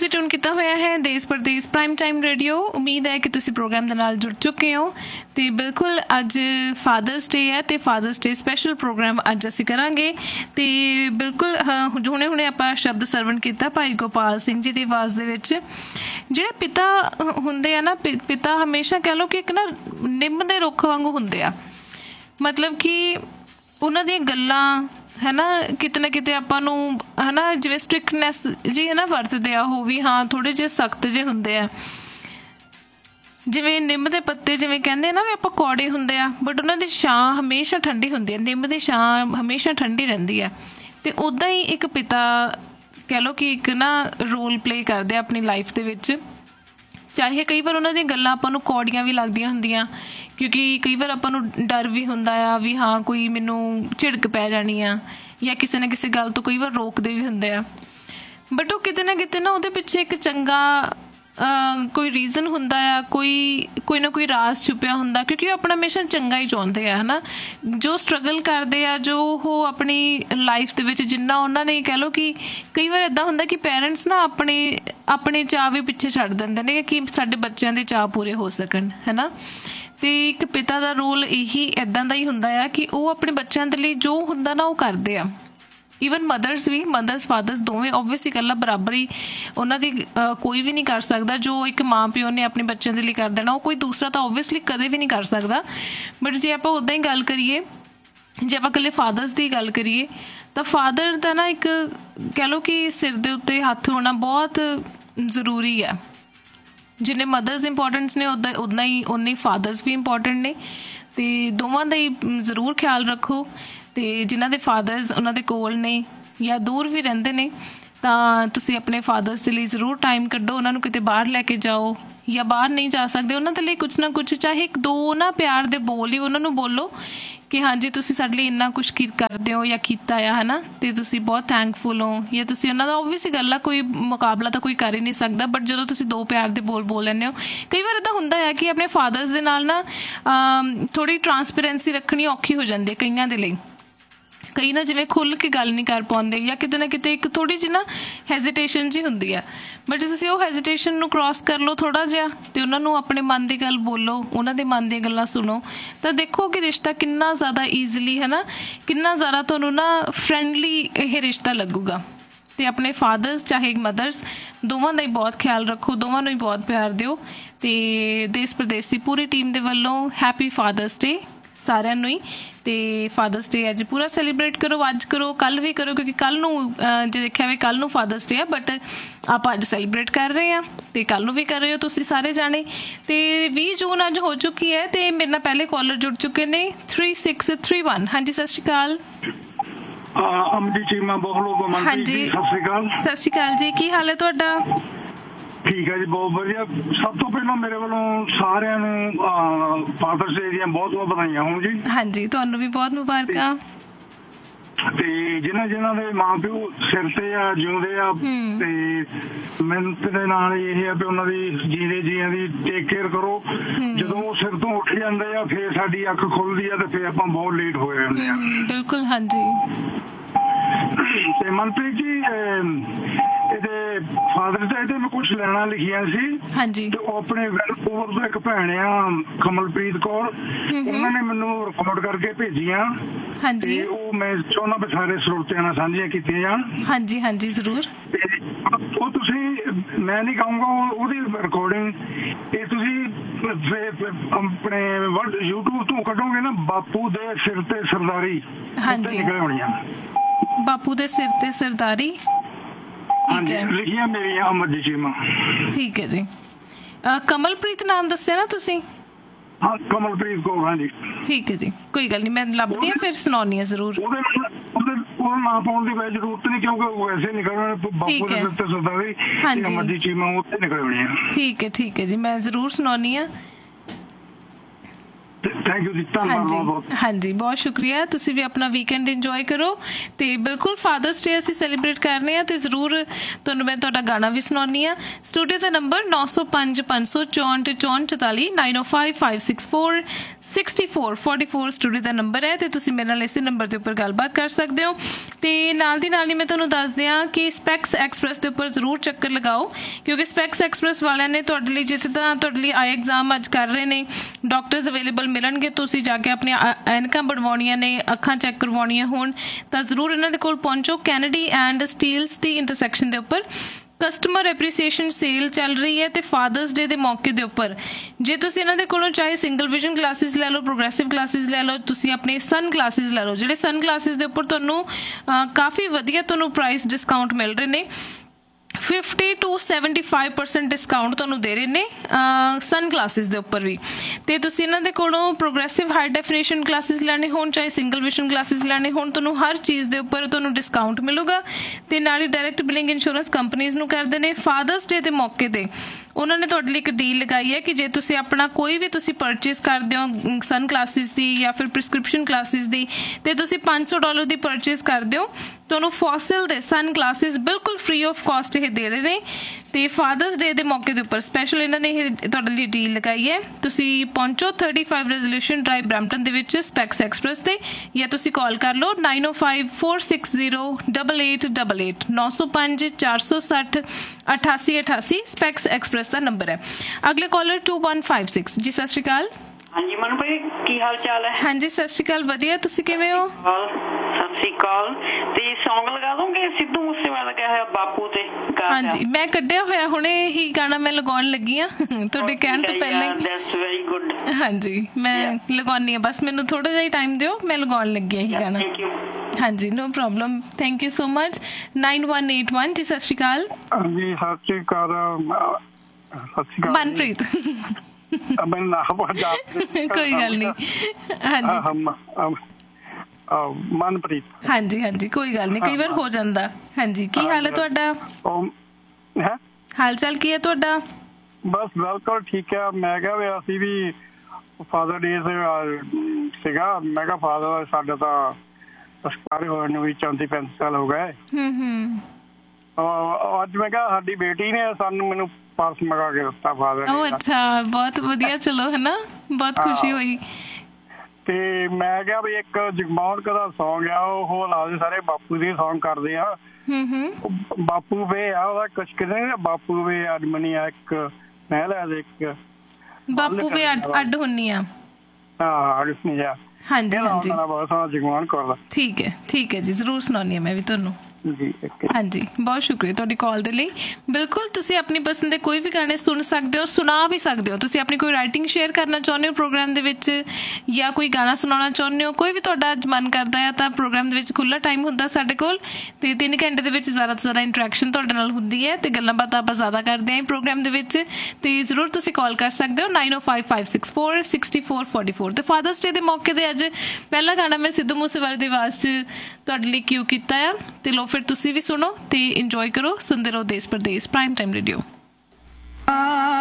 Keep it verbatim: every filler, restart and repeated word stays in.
ਤੁਸੀਂ ਟਿਊਨ ਕੀਤਾ ਹੋਇਆ ਹੈ ਦੇਸ਼ ਪ੍ਰਦੇਸ਼ ਪ੍ਰਾਈਮ ਟਾਈਮ ਰੇਡੀਓ। ਉਮੀਦ ਹੈ ਕਿ ਤੁਸੀਂ ਪ੍ਰੋਗਰਾਮ ਦੇ ਨਾਲ ਜੁੜ ਚੁੱਕੇ ਹੋ। ਅਤੇ ਬਿਲਕੁਲ ਅੱਜ ਫਾਦਰਸ ਡੇ ਹੈ ਅਤੇ ਫਾਦਰਸ ਡੇ ਸਪੈਸ਼ਲ ਪ੍ਰੋਗਰਾਮ ਅੱਜ ਅਸੀਂ ਕਰਾਂਗੇ। ਅਤੇ ਬਿਲਕੁਲ ਹੁਣੇ ਹੁਣੇ ਆਪਾਂ ਸ਼ਬਦ ਸਰਵਣ ਕੀਤਾ ਭਾਈ ਗੋਪਾਲ ਸਿੰਘ ਜੀ ਦੀ ਆਵਾਜ਼ ਦੇ ਵਿੱਚ। ਜਿਹੜੇ ਪਿਤਾ ਹੁੰਦੇ ਆ ਨਾ, ਪਿਤਾ ਹਮੇਸ਼ਾ ਕਹਿ ਲਓ ਕਿ ਇੱਕ ਨਾ ਨਿੰਮ ਦੇ ਰੁੱਖ ਵਾਂਗੂ ਹੁੰਦੇ ਆ। ਮਤਲਬ ਕਿ ਉਹਨਾਂ ਦੀਆਂ ਗੱਲਾਂ ਹੈ ਨਾ ਕਿਤੇ ਨਾ ਕਿਤੇ ਆਪਾਂ ਨੂੰ ਹੈ ਨਾ ਜਿਵੇਂ ਸਟ੍ਰਿਕਟਨੈਸ ਜੀ ਹੈ ਨਾ ਵਰਤਦੇ ਆ ਉਹ ਵੀ, ਹਾਂ ਥੋੜ੍ਹੇ ਜਿਹੇ ਸਖਤ ਜਿਹੇ ਹੁੰਦੇ ਆ। ਜਿਵੇਂ ਨਿੰਮ ਦੇ ਪੱਤੇ ਜਿਵੇਂ ਕਹਿੰਦੇ ਆ ਨਾ ਵੀ ਆਪਾਂ ਕੌੜੇ ਹੁੰਦੇ ਆ, ਬਟ ਉਹਨਾਂ ਦੀ ਛਾਂ ਹਮੇਸ਼ਾ ਠੰਡੀ ਹੁੰਦੀ ਹੈ। ਨਿੰਮ ਦੀ ਛਾਂ ਹਮੇਸ਼ਾ ਠੰਡੀ ਰਹਿੰਦੀ ਹੈ। ਅਤੇ ਉੱਦਾਂ ਹੀ ਇੱਕ ਪਿਤਾ ਕਹਿ ਲਓ ਕਿ ਇੱਕ ਨਾ ਰੋਲ ਪਲੇ ਕਰਦੇ ਆ ਆਪਣੀ ਲਾਈਫ ਦੇ ਵਿੱਚ। ਚਾਹੇ ਕਈ ਵਾਰ ਉਹਨਾਂ ਦੀਆਂ ਗੱਲਾਂ ਆਪਾਂ ਨੂੰ ਕੌੜੀਆਂ ਵੀ ਲੱਗਦੀਆਂ ਹੁੰਦੀਆਂ, ਕਿਉਂਕਿ ਕਈ ਵਾਰ ਆਪਾਂ ਨੂੰ ਡਰ ਵੀ ਹੁੰਦਾ ਆ ਵੀ ਹਾਂ ਕੋਈ ਮੈਨੂੰ ਝਿੜਕ ਪੈ ਜਾਣੀ ਆ, ਜਾਂ ਕਿਸੇ ਨਾ ਕਿਸੇ ਗੱਲ ਤੋਂ ਕਈ ਵਾਰ ਰੋਕਦੇ ਵੀ ਹੁੰਦੇ ਆ। ਬਟ ਉਹ ਕਿਤੇ ਨਾ ਕਿਤੇ ਨਾ ਉਹਦੇ ਪਿੱਛੇ ਇੱਕ ਚੰਗਾ ਕੋਈ ਰੀਜ਼ਨ ਹੁੰਦਾ ਆ, ਕੋਈ ਕੋਈ ਨਾ ਕੋਈ ਰਾਜ਼ ਛੁਪਿਆ ਹੁੰਦਾ, ਕਿਉਂਕਿ ਉਹ ਆਪਣਾ ਹਮੇਸ਼ਾ ਚੰਗਾ ਹੀ ਚਾਹੁੰਦੇ ਆ ਹੈ ਨਾ। ਜੋ ਸਟਰਗਲ ਕਰਦੇ ਆ, ਜੋ ਉਹ ਆਪਣੀ ਲਾਈਫ ਦੇ ਵਿੱਚ ਜਿੰਨਾ ਉਹਨਾਂ ਨੇ ਕਹਿ ਲਓ ਕਿ ਕਈ ਵਾਰ ਇੱਦਾਂ ਹੁੰਦਾ ਕਿ ਪੇਰੈਂਟਸ ਨਾ ਆਪਣੇ ਆਪਣੇ ਚਾਅ ਵੀ ਪਿੱਛੇ ਛੱਡ ਦਿੰਦੇ ਨੇ ਕਿ ਸਾਡੇ ਬੱਚਿਆਂ ਦੇ ਚਾਅ ਪੂਰੇ ਹੋ ਸਕਣ ਹੈ ਨਾ। ਅਤੇ ਇੱਕ ਪਿਤਾ ਦਾ ਰੋਲ ਇਹੀ ਇੱਦਾਂ ਦਾ ਹੀ ਹੁੰਦਾ ਆ ਕਿ ਉਹ ਆਪਣੇ ਬੱਚਿਆਂ ਦੇ ਲਈ ਜੋ ਹੁੰਦਾ ਨਾ ਉਹ ਕਰਦੇ ਆ। ਈਵਨ ਮਦਰਸ ਵੀ, ਮਦਰਸ ਫਾਦਰਸ ਦੋਵੇਂ ਓਬਵੀਅਸਲੀ ਇਕੱਲਾ ਬਰਾਬਰ ਹੀ ਉਹਨਾਂ ਦੀ ਕੋਈ ਵੀ ਨਹੀਂ ਕਰ ਸਕਦਾ। ਜੋ ਇੱਕ ਮਾਂ ਪਿਓ ਨੇ ਆਪਣੇ ਬੱਚਿਆਂ ਦੇ ਲਈ ਕਰ ਦੇਣਾ ਉਹ ਕੋਈ ਦੂਸਰਾ ਤਾਂ ਓਬਵੀਅਸਲੀ ਕਦੇ ਵੀ ਨਹੀਂ ਕਰ ਸਕਦਾ। ਬਟ ਜੇ ਆਪਾਂ ਉੱਦਾਂ ਹੀ ਗੱਲ ਕਰੀਏ, ਜੇ ਆਪਾਂ ਇਕੱਲੇ ਫਾਦਰਸ ਦੀ ਗੱਲ ਕਰੀਏ ਤਾਂ ਫਾਦਰ ਦਾ ਨਾ ਇੱਕ ਕਹਿ ਲਓ ਕਿ ਸਿਰ ਦੇ ਉੱਤੇ ਹੱਥ ਹੋਣਾ ਬਹੁਤ ਜ਼ਰੂਰੀ ਆ। ਜਿੰਨੇ ਮਦਰਸ ਇੰਪੋਰਟੈਂਟਸ ਨੇ ਉੱਦਾਂ ਉੱਦਾਂ ਹੀ ਉਨੇ ਹੀ ਫਾਦਰਸ ਵੀ ਇੰਪੋਰਟੈਂਟ ਨੇ। ਅਤੇ ਦੋਵਾਂ ਦਾ ਹੀ ਜ਼ਰੂਰ ਖਿਆਲ ਰੱਖੋ। ਅਤੇ ਜਿਨ੍ਹਾਂ ਦੇ ਫਾਦਰਸ ਉਹਨਾਂ ਦੇ ਕੋਲ ਨੇ ਜਾਂ ਦੂਰ ਵੀ ਰਹਿੰਦੇ ਨੇ ਤਾਂ ਤੁਸੀਂ ਆਪਣੇ ਫਾਦਰਸ ਦੇ ਲਈ ਜ਼ਰੂਰ ਟਾਈਮ ਕੱਢੋ। ਉਹਨਾਂ ਨੂੰ ਕਿਤੇ ਬਾਹਰ ਲੈ ਕੇ ਜਾਓ, ਜਾਂ ਬਾਹਰ ਨਹੀਂ ਜਾ ਸਕਦੇ ਉਹਨਾਂ ਦੇ ਲਈ ਕੁਛ ਨਾ ਕੁਛ, ਚਾਹੇ ਇੱਕ ਦੋ ਨਾ ਪਿਆਰ ਦੇ ਬੋਲ ਹੀ ਉਹਨਾਂ ਨੂੰ ਬੋਲੋ ਕਿ ਹਾਂਜੀ ਤੁਸੀਂ ਸਾਡੇ ਲਈ ਇੰਨਾ ਕੁਛ ਕੀ ਕਰਦੇ ਹੋ ਜਾਂ ਕੀਤਾ ਆ ਹੈ ਨਾ, ਅਤੇ ਤੁਸੀਂ ਬਹੁਤ ਥੈਂਕਫੁਲ ਹੋ। ਜਾਂ ਤੁਸੀਂ ਉਹਨਾਂ ਦਾ ਓਬਵੀਅਸਲੀ ਗੱਲ ਆ ਕੋਈ ਮੁਕਾਬਲਾ ਤਾਂ ਕੋਈ ਕਰ ਹੀ ਨਹੀਂ ਸਕਦਾ, ਬਟ ਜਦੋਂ ਤੁਸੀਂ ਦੋ ਪਿਆਰ ਦੇ ਬੋਲ ਬੋਲ ਲੈਂਦੇ ਹੋ। ਕਈ ਵਾਰ ਇੱਦਾਂ ਹੁੰਦਾ ਆ ਕਿ ਆਪਣੇ ਫਾਦਰਸ ਦੇ ਨਾਲ ਨਾ ਥੋੜ੍ਹੀ ਟਰਾਂਸਪੇਰੈਂਸੀ ਰੱਖਣੀ ਔਖੀ ਹੋ ਜਾਂਦੀ ਹੈ ਕਈਆਂ ਦੇ ਲਈ। ਕਈ ਨਾ ਜਿਵੇਂ ਖੁੱਲ੍ਹ ਕੇ ਗੱਲ ਨਹੀਂ ਕਰ ਪਾਉਂਦੇ, ਜਾਂ ਕਿਤੇ ਨਾ ਕਿਤੇ ਇੱਕ ਥੋੜ੍ਹੀ ਜਿਹੀ ਨਾ ਹੈਜ਼ੀਟੇਸ਼ਨ ਜਿਹੀ ਹੁੰਦੀ ਆ। ਬਟ ਤੁਸੀਂ ਉਹ ਹੈਜ਼ੀਟੇਸ਼ਨ ਨੂੰ ਕ੍ਰੋਸ ਕਰ ਲਓ ਥੋੜ੍ਹਾ ਜਿਹਾ, ਅਤੇ ਉਹਨਾਂ ਨੂੰ ਆਪਣੇ ਮਨ ਦੀ ਗੱਲ ਬੋਲੋ, ਉਹਨਾਂ ਦੇ ਮਨ ਦੀਆਂ ਗੱਲਾਂ ਸੁਣੋ, ਤਾਂ ਦੇਖੋ ਕਿ ਰਿਸ਼ਤਾ ਕਿੰਨਾ ਜ਼ਿਆਦਾ ਈਜ਼ੀਲੀ ਹੈ ਨਾ, ਕਿੰਨਾ ਜ਼ਿਆਦਾ ਤੁਹਾਨੂੰ ਨਾ ਫਰੈਂਡਲੀ ਇਹ ਰਿਸ਼ਤਾ ਲੱਗੂਗਾ। ਅਤੇ ਆਪਣੇ ਫਾਦਰਸ ਚਾਹੇ ਮਦਰਸ ਦੋਵਾਂ ਦਾ ਹੀ ਬਹੁਤ ਖਿਆਲ ਰੱਖੋ, ਦੋਵਾਂ ਨੂੰ ਹੀ ਬਹੁਤ ਪਿਆਰ ਦਿਓ। ਅਤੇ ਦੇਸ਼ ਪ੍ਰਦੇਸ਼ ਦੀ ਪੂਰੀ ਟੀਮ ਦੇ ਵੱਲੋਂ ਹੈਪੀ ਫਾਦਰਸ ਡੇ ਸਾਰਿਆਂ ਨੂੰ ਹੀ। ਅਤੇ ਫਾਦਰਸ ਡੇ ਅੱਜ ਪੂਰਾ ਸੈਲੀਬਰੇਟ ਕਰੋ, ਅੱਜ ਕਰੋ, ਕੱਲ੍ਹ ਵੀ ਕਰੋ, ਕਿਉਂਕਿ ਕੱਲ੍ਹ ਨੂੰ ਜੇ ਦੇਖਿਆ ਵੀ ਕੱਲ੍ਹ ਨੂੰ ਫਾਦਰਸ ਡੇ ਆ, ਬਟ ਆਪਾਂ ਅੱਜ ਸੈਲੀਬਰੇਟ ਕਰ ਰਹੇ ਹਾਂ ਅਤੇ ਕੱਲ੍ਹ ਨੂੰ ਵੀ ਕਰ ਰਹੇ ਹੋ ਤੁਸੀਂ ਸਾਰੇ ਜਾਣੇ। ਅਤੇ ਵੀਹ ਜੂਨ ਅੱਜ ਹੋ ਚੁੱਕੀ ਹੈ ਅਤੇ ਮੇਰੇ ਨਾਲ ਪਹਿਲੇ ਕਾਲਰ ਜੁੜ ਚੁੱਕੇ ਨੇ ਥ੍ਰੀ ਸਿਕਸ ਥ੍ਰੀ ਵਨ। ਹਾਂਜੀ ਸਤਿ ਸ਼੍ਰੀ ਅਕਾਲ। ਹਾਂਜੀ ਸਤਿ ਸ਼੍ਰੀ ਅਕਾਲ ਜੀ, ਕੀ ਹਾਲ ਹੈ ਤੁਹਾਡਾ? ਠੀਕ ਹੈ ਜੀ, ਬਹੁਤ ਵਧੀਆ। ਸਭ ਤੋਂ ਪਹਿਲਾਂ ਮੇਰੇ ਵੱਲੋਂ ਸਾਰਿਆਂ ਨੂੰ ਫਾਦਰਸ ਡੇ ਦੀਆਂ ਬਹੁਤ ਬਹੁਤ ਵਧਾਈਆਂ ਹੋਣ ਜੀ। ਹਾਂਜੀ ਤੁਹਾਨੂੰ ਵੀ ਬਹੁਤ ਮੁਬਾਰਕਾਂ। ਤੇ ਜਿਨ੍ਹਾਂ ਜਿਨ੍ਹਾਂ ਦੇ ਮਾਂ ਪਿਓ ਸਿਰ ਤੇ ਆ ਜਿਉਂਦੇ ਆ ਤੇ ਮਿਹਨਤ ਦੇ ਨਾਲ ਇਹ ਆ ਵੀ ਉਹਨਾਂ ਦੀ ਜੀਦੇ ਜੀਆਂ ਦੀ ਟੇਕ ਕੇਅਰ ਕਰੋ। ਜਦੋਂ ਉਹ ਸਿਰ ਤੋਂ ਉੱਠ ਜਾਂਦੇ ਆ ਫਿਰ ਸਾਡੀ ਅੱਖ ਖੁੱਲਦੀ ਆ ਤੇ ਫਿਰ ਆਪਾਂ ਬਹੁਤ ਲੇਟ ਹੋ ਜਾਂਦੇ ਆ। ਬਿਲਕੁਲ ਹਾਂਜੀ। ਤੇ ਮਨਪ੍ਰੀਤ ਜੀ ਇਹਦੇ ਫਾਦਰ ਡੇ ਤੇ ਮੈਂ ਕੁਛ ਲੈਣਾ ਲਿਖੀਆਂ ਸੀ। ਹਾਂਜੀ। ਤੇ ਉਹ ਆਪਣੇ ਵੈਲਪੁਰ ਤੋਂ ਇੱਕ ਭੈਣ ਆ ਕਮਲਪ੍ਰੀਤ ਕੌਰ, ਉਹਨਾਂ ਨੇ ਮੈਨੂੰ ਰਿਕਾਰਡ ਕਰਕੇ ਭੇਜੀਆਂ। ਹਾਂਜੀ। ਤੇ ਉਹ ਮੈਂ ਚਾਹੁੰਦਾ ਵੀ ਸਾਰੇ ਸਰੋਤਿਆਂ ਨਾਲ ਸਾਂਝੀਆਂ ਕੀਤੀਆਂ ਜਾਣ। ਹਾਂਜੀ ਹਾਂਜੀ ਜ਼ਰੂਰ। ਉਹ ਤੁਸੀਂ ਮੈਂ ਨਹੀਂ ਕਹੂੰਗਾ ਉਹਦੀ ਰਿਕਾਰਡਿੰਗ ਇਹ ਤੁਸੀਂ ਆਪਣੇ ਯੂਟਿਊਬ ਤੋਂ ਕੱਢੋਗੇ ਨਾ, ਬਾਪੂ ਦੇ ਸਿਰ ਤੇ ਸਰਦਾਰੀ। ਹਾਂਜੀ ਨਿਕਲੇ ਹੋਣੀਆਂ ਬਾਪੂ ਦੇ ਸਿਰ ਤੇ ਸਰਦਾਰੀ। ਹਾਂਜੀ ਲਿਖੀਆਂ ਮੇਰੀਆਂ ਅਮਰ ਚੀਮਾ। ਠੀਕ ਹੈ ਜੀ। ਕਮਲਪ੍ਰੀਤ ਨਾਮ ਦੱਸਿਆ ਨਾ ਤੁਸੀਂ? ਹਾਂ ਕਮਲਪ੍ਰੀਤ ਕੌਰ। ਹਾਂਜੀ ਠੀਕ ਹੈ ਜੀ, ਕੋਈ ਗੱਲ ਨਹੀਂ, ਮੈਂ ਲੱਭਦੀ ਹਾਂ ਫਿਰ ਸੁਣਾਉਣੀ ਆ ਜ਼ਰੂਰ। ਉਹਦਾ ਨਾਂ ਪਾਉਣ ਦੀ ਵੈਸੇ ਜ਼ਰੂਰਤ ਨਹੀਂ, ਕਿਉਂਕਿ ਵੈਸੇ ਨਿਕਲਣਾ ਬਾਪੂ ਦੇ ਸਿਰ ਤੇ ਸਰਦਾਰੀ ਅਮਰ ਚੀਮਾ ਉੱਥੇ ਨਿਕਲੇ ਹੋਣੀ ਆ। ਠੀਕ ਹੈ ਠੀਕ ਹੈ ਜੀ, ਮੈਂ ਜ਼ਰੂਰ ਸੁਣਾਉਣੀ ਆ। ਥੈਂਕ ਯੂ ਜੀ, ਧੰਨਵਾਦ ਬਹੁਤ। ਹਾਂਜੀ ਬਹੁਤ ਸ਼ੁਕਰੀਆ, ਤੁਸੀਂ ਵੀ ਆਪਣਾ ਵੀਕਐਂਡ ਇੰਜੋਏ ਕਰੋ। ਤੇ ਬਿਲਕੁਲ ਫਾਦਰਸ ਡੇ ਅਸੀਂ ਸੈਲੀਬ੍ਰੇਟ ਕਰਨੇ ਆ, ਤੇ ਜ਼ਰੂਰ ਤੁਹਾਨੂੰ ਮੈਂ ਤੁਹਾਡਾ ਗਾਣਾ ਵੀ ਸੁਣਾਉਣੀ ਆ। ਸਟੂਡੀਓ ਦਾ ਨੰਬਰ ਨੌ ਸੌ ਪੰਜ ਪੰਜ ਸੌ ਚੌਂਹਠ ਚੌਂਹਠ ਚੁਤਾਲੀ ਨਾਈਨ ਓ five five six four sixty four forty four studio ਦਾ ਨੰਬਰ ਹੈ, ਤੇ ਤੁਸੀਂ ਮੇਰੇ ਨਾਲ ਇਸੇ ਨੰਬਰ ਦੇ ਉੱਪਰ ਗੱਲਬਾਤ ਕਰ ਸਕਦੇ ਹੋ। ਤੇ ਨਾਲ ਦੀ ਨਾਲ ਹੀ ਮੈਂ ਤੁਹਾਨੂੰ ਦੱਸ ਦਿਆਂ ਕਿ ਸਪੈਕਸ ਐਕਸਪ੍ਰੈਸ ਦੇ ਉੱਪਰ ਜ਼ਰੂਰ ਚੱਕਰ ਲਗਾਓ, ਕਿਉਂਕਿ ਸਪੈਕਸ ਐਕਸਪ੍ਰੈਸ ਵਾਲਿਆਂ ਨੇ ਤੁਹਾਡੇ ਲਈ ਜਿੱਥੇ ਤਾਂ ਤੁਹਾਡੇ ਲਈ ਆਈ ਐਗਜ਼ਾਮ ਅੱਜ ਕਰ ਰਹੇ ਨੇ, ਡਾਕਟਰਸ ਅਵੇਲੇਬਲ ਮਿਲਣਗੇ। ਤੁਸੀਂ ਜਾ ਕੇ ਆਪਣੀਆਂ ਐਨਕਾਂ ਬਣਵਾਉਣੀਆਂ ਨੇ, ਅੱਖਾਂ ਚੈੱਕ ਕਰਵਾਉਣੀਆਂ ਹੋਣ ਤਾਂ ਜ਼ਰੂਰ ਇਹਨਾਂ ਦੇ ਕੋਲ ਪਹੁੰਚੋ। Kennedy and Steeles the intersection ਦੇ ਉੱਪਰ ਕਸਟਮਰ ਐਪਰੀਸੀਏਸ਼ਨ ਸੇਲ ਚੱਲ ਰਹੀ ਹੈ, ਤੇ ਫਾਦਰਸ ਡੇ ਦੇ ਮੌਕੇ ਦੇ ਉੱਪਰ ਜੇ ਤੁਸੀਂ ਇਹਨਾਂ ਦੇ ਕੋਲੋਂ ਚਾਹੇ ਸਿੰਗਲ ਵਿਜ਼ਨ ਗਲਾਸਿਸ ਲੈ ਲਓ, ਪ੍ਰੋਗਰੈਸਿਵ ਗਲਾਸਿਸ ਲੈ ਲਓ, ਤੁਸੀਂ ਆਪਣੇ ਸਨ ਗਲਾਸਿਸ ਲੈ ਲਓ, ਜਿਹੜੇ ਸਨ ਗਲਾਸਿਸ ਦੇ ਉੱਪਰ ਤੁਹਾਨੂੰ ਕਾਫੀ ਵਧੀਆ ਤੁਹਾਨੂੰ ਪ੍ਰਾਈਸ ਡਿਸਕਾਊਂਟ ਮਿਲ ਰਹੇ ਨੇ। Fifty two seventy five percent discount ਤੁਹਾਨੂੰ ਦੇ ਰਹੇ ਨੇ ਸਨ ਗਲਾਸਿਸ ਦੇ ਉੱਪਰ ਵੀ। ਤੇ ਤੁਸੀਂ ਇਹਨਾਂ ਦੇ ਕੋਲੋਂ ਪ੍ਰੋਗਰੈਸਿਵ ਹਾਈ ਡੈਫੀਨੇਸ਼ਨ ਗਲਾਸਿਸ ਲੈਣੇ ਹੋਣ, ਚਾਹੇ ਸਿੰਗਲ ਵਿਜ਼ਨ ਗਲਾਸਿਸ ਲੈਣੇ ਹੋਣ, ਤੁਹਾਨੂੰ ਹਰ ਚੀਜ਼ ਦੇ ਉੱਪਰ ਤੁਹਾਨੂੰ ਡਿਸਕਾਊਂਟ ਮਿਲੂਗਾ। ਤੇ ਨਾਲ ਹੀ ਡਾਇਰੈਕਟ ਬਿਲਿੰਗ ਇੰਸ਼ੋਰੈਂਸ ਕੰਪਨੀਜ਼ ਨੂੰ ਕਰਦੇ ਨੇ। ਫਾਦਰਸ ਡੇ ਦੇ ਮੌਕੇ ਤੇ ਉਹਨਾਂ ਨੇ ਤੁਹਾਡੇ ਲਈ ਇੱਕ ਡੀਲ ਲਗਾਈ ਹੈ ਕਿ ਜੇ ਤੁਸੀਂ ਆਪਣਾ ਕੋਈ ਵੀ ਤੁਸੀਂ ਪਰਚੇਸ ਕਰਦੇ ਹੋ ਸਨ ਗਲਾਸਿਸ ਦੀ ਜਾਂ ਫਿਰ ਪ੍ਰਿਸਕ੍ਰਿਪਸ਼ਨ ਗਲਾਸਿਸ ਦੀ, ਤੇ ਤੁਸੀਂ ਪੰਜ ਸੌ ਡਾਲਰ ਦੀ ਪਰਚੇਸ ਕਰਦੇ ਹੋ, ਤੁਹਾਨੂੰ ਫੋਸਿਲ ਦੇ ਸਨ ਗਲਾਸਿਸ ਬਿਲਕੁਲ ਫ੍ਰੀ ਆਫ ਕਾਸਟ ਇਹ ਦੇ ਰਹੇ ਨੇ। ਤੇ ਫਾਦਰਸ ਡੇ ਦੇ ਮੌਕੇ ਦੇ ਉੱਪਰ ਸਪੈਸ਼ਲ ਇਹਨਾਂ ਨੇ ਇਹ ਤੁਹਾਡੇ ਲਈ ਡੀਲ ਲਗਾਈ ਹੈ। ਤੁਸੀਂ ਪਹੁੰਚੋ thirty five resolution drive Brampton ਦੇ ਵਿੱਚ ਸਪੈਕਸ ਐਕਸਪ੍ਰੈਸ ਤੇ, ਜਾਂ ਤੁਸੀਂ ਕਾਲ ਕਰ ਲਓ ਨਾਈਨ ਓ five four six zero double eight double eight ਨੌ ਸੌ ਪੰਜ ਚਾਰ ਸੌ ਸੱਠ ਅਠਾਸੀ ਅਠਾਸੀ ਸਪੈਕਸ ਐਕਸਪ੍ਰੈਸ ਦਾ ਨੰਬਰ ਹੈ। ਅਗਲੇ collar to one five six G, ਸਤਿ ਸ਼੍ਰੀ ਅਕਾਲ। ਹਾਂਜੀ ਮਨਪ੍ਰੀਤ, ਕੀ ਹਾਲ ਚਾਲ ਹੈ? ਹਾਂਜੀ ਸਤਿ ਸ਼੍ਰੀ ਅਕਾਲ, ਵਧੀਆ, ਤੁਸੀਂ ਕਿਵੇਂ ਹੋ? ਸਤਿ ਸ਼੍ਰੀ ਅਕਾਲ। ਤੇ ਸੌਂਗ ਲਗਾ ਦੋਗੇ ਸਿੱਧੂ ਮੂਸੇਵਾਲਾ ਕਿਹਾ ਹੈ ਬਾਪੂ ਤੇ? ਹਾਂਜੀ ਮੈਂ ਕੱਢਿਆ ਹੋਇਆ ਹੁਣੇ ਹੀ ਗਾਣਾ ਮੈਂ ਲਗਾਉਣ ਲੱਗੀ ਆ ਤੁਹਾਡੇ ਕਹਿਣ ਤੋਂ ਪਹਿਲਾਂ ਹੀ। That's very good. ਹਾਂਜੀ ਮੈਂ ਲਗਾਉਣੀ ਆ, ਬਸ ਮੈਨੂੰ ਥੋੜਾ ਜਿਹਾ ਟਾਈਮ ਦਿਓ, ਮੈਂ ਲਗਾਉਣ ਲੱਗੀ ਆ ਇਹ ਗਾਣਾ। ਹਾਂਜੀ no problem, thank you so much. Nine one eight one ਜੀ, ਸਤਿ ਸ਼੍ਰੀ ਅਕਾਲ। ਹਾਂਜੀ ਸਤਿ ਸ਼੍ਰੀ ਅਕਾਲ। ਸਤਿ ਸ਼੍ਰੀ ਅਕਾਲ ਮਨਪ੍ਰੀਤ। ਕੋਈ ਗੱਲ ਨਹੀਂ। ਹਾਂਜੀ ਮਨਪ੍ਰੀਤ। ਹਾਂਜੀ ਹਾਂਜੀ ਕੋਈ ਗੱਲ ਨਹੀਂ, ਕਈ ਵਾਰ ਹੋ ਜਾਂਦਾ। ਹਾਂਜੀ ਕੀ ਹਾਲ ਹੈ ਤੁਹਾਡਾ? ਹਾਲ ਚਾਲ ਕੀ ਹੈ ਤੁਹਾਡਾ? ਬਸ ਬਿਲਕੁਲ ਠੀਕ ਹੈ। ਮੈਂ ਕਿਹਾ ਵੀ ਅਸੀਂ ਵੀ ਫਾਦਰ ਡੇ ਸੀਗਾ, ਮੈਂ ਕਿਹਾ ਫਾਦਰ ਸਾਡਾ ਤਾਂ ਐਕਸਪਾਇਰ ਹੋਏ ਨੂੰ ਵੀ ਚੌਂਤੀ ਪੈਂਤੀ ਸਾਲ ਹੋ ਗਏ। ਅੱਜ ਮੈਂ ਕਿਹਾ ਸਾਡੀ ਬੇਟੀ ਨੇ ਸਾਨੂੰ ਮੈਨੂੰ ਪਰਸ ਮੰਗਾ ਕੇ ਦਿੱਤਾ ਫਾਦਰ ਨੇ। ਅੱਛਾ ਬਹੁਤ ਵਧੀਆ, ਚਲੋ ਹਨਾ, ਬਹੁਤ ਖੁਸ਼ੀ ਹੋਈ। ਤੇ ਮੈਂ ਕਿਹਾ ਵੀ ਇੱਕ ਜਗਮੋਹਨ ਦਾ ਸੌਂਗ ਆ, ਉਹ ਲਾ ਦੇ, ਸਾਰੇ ਬਾਪੂ ਦੇ ਸੌਂਗ ਕਰਦੇ ਆ। ਬਾਪੂ ਵੇ ਆ ਉਹਦਾ ਕੁਛ ਕਹਿੰਦੇ, ਬਾਪੂ ਵੇ ਅਡਮਨੀ ਆ ਇੱਕ ਮਹਿਲ ਆ, ਇੱਕ ਬਾਪੂ ਵੇ ਅੱਡ ਹੁੰਨੀ ਆ। ਹਾਂ ਅਡਮਨੀ ਆ। ਹਾਂਜੀ ਹਾਂਜੀ ਬਹੁਤ ਸੋਹਣਾ ਜਗਮੋਹਨ ਕਰਦਾ। ਠੀਕ ਹੈ ਠੀਕ ਹੈ ਜੀ, ਜ਼ਰੂਰ ਸੁਣਾਉਣੀ ਆ ਮੈਂ ਵੀ ਤੁਹਾਨੂੰ। ਹਾਂਜੀ ਬਹੁਤ ਸ਼ੁਕਰੀਆ ਤੁਹਾਡੀ ਕਾਲ ਦੇ ਲਈ। ਬਿਲਕੁਲ ਤੁਸੀਂ ਆਪਣੀ ਪਸੰਦ ਦੇ ਕੋਈ ਵੀ ਗਾਣੇ ਸੁਣ ਸਕਦੇ ਹੋ, ਸੁਣਾ ਵੀ ਸਕਦੇ ਹੋ। ਤੁਸੀਂ ਆਪਣੀ ਕੋਈ ਰਾਈਟਿੰਗ ਸ਼ੇਅਰ ਕਰਨਾ ਚਾਹੁੰਦੇ ਹੋ ਪ੍ਰੋਗਰਾਮ ਦੇ ਵਿੱਚ, ਜਾਂ ਕੋਈ ਗਾਣਾ ਸੁਣਾਉਣਾ ਚਾਹੁੰਦੇ ਹੋ, ਕੋਈ ਵੀ ਤੁਹਾਡਾ ਅੱਜ ਮਨ ਕਰਦਾ ਹੈ, ਤਾਂ ਪ੍ਰੋਗਰਾਮ ਦੇ ਵਿੱਚ ਖੁੱਲ੍ਹਾ ਟਾਈਮ ਹੁੰਦਾ ਸਾਡੇ ਕੋਲ, ਤੇ ਤਿੰਨ ਘੰਟੇ ਦੇ ਵਿੱਚ ਜ਼ਿਆਦਾ ਤੋਂ ਜ਼ਿਆਦਾ ਇੰਟਰੈਕਸ਼ਨ ਤੁਹਾਡੇ ਨਾਲ ਹੁੰਦੀ ਹੈ, ਤੇ ਗੱਲਾਂ ਬਾਤਾਂ ਆਪਾਂ ਜ਼ਿਆਦਾ ਕਰਦੇ ਹਾਂ ਪ੍ਰੋਗਰਾਮ ਦੇ ਵਿੱਚ। ਤੇ ਜ਼ਰੂਰ ਤੁਸੀਂ ਕਾਲ ਕਰ ਸਕਦੇ ਹੋ ਨਾਈਨ ਓ five five six four sixty four forty four. ਤੇ ਫਾਦਰਸ ਡੇ ਦੇ ਮੌਕੇ ਤੇ ਅੱਜ ਪਹਿਲਾ ਗਾਣਾ ਮੈਂ ਸਿੱਧੂ ਮੂਸੇਵਾਲੇ ਦੀ ਆਵਾਜ਼ 'ਚ ਤੁਹਾਡੇ ਲਈ ਕਿਉਂ ਕੀਤਾ ਆ, ਤੇ ਲੋ ਫਿਰ ਤੁਸੀਂ ਵੀ ਸੁਣੋ ਤੇ ਇੰਜੋਏ ਕਰੋ। ਸੁਣਦੇ ਰਹੋ ਦੇਸ਼ ਪਰਦੇਸ ਪ੍ਰਾਈਮ ਟਾਈਮ ਰੇਡੀਓ।